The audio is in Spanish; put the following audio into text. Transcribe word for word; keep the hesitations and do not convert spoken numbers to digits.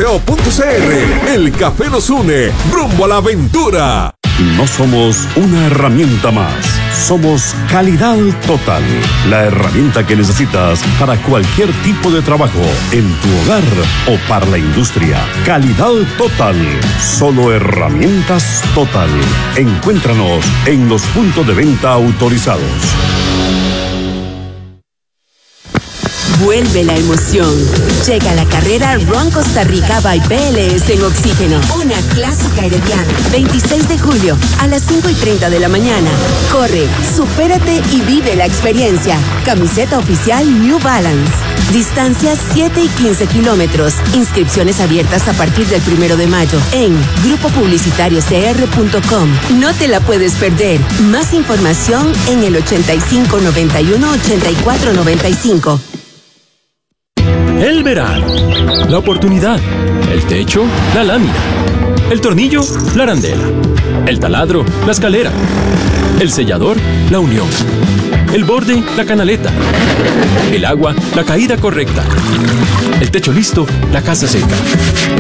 o punto c r. El café nos une rumbo a la aventura. No somos una herramienta más. Somos Calidad Total, la herramienta que necesitas para cualquier tipo de trabajo, en tu hogar o para la industria. Calidad Total, solo herramientas Total. Encuéntranos en los puntos de venta autorizados. Vuelve la emoción. Llega la carrera Run Costa Rica by B L S en Oxígeno. Una clásica herediana. veintiséis de julio a las cinco y treinta de la mañana. Corre, supérate y vive la experiencia. Camiseta oficial New Balance. Distancia siete y quince kilómetros. Inscripciones abiertas a partir del primero de mayo en grupo publicitario c r punto com. No te la puedes perder. Más información en el ochenta y cinco noventa y uno ochenta y cuatro noventa y cinco. El verano, la oportunidad, el techo, la lámina, el tornillo, la arandela, el taladro, la escalera, el sellador, la unión, el borde, la canaleta, el agua, la caída correcta, el techo listo, la casa seca.